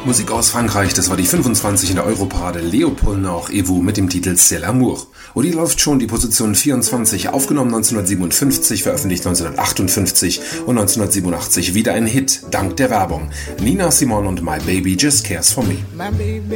Musik aus Frankreich, das war die 25 in der Europarade. Léopold Nord et vous mit dem Titel C'est l'amour. Und die läuft schon die Position 24, aufgenommen 1957, veröffentlicht 1958 und 1987 wieder ein Hit, dank der Werbung. Nina Simone und My Baby Just Cares For Me.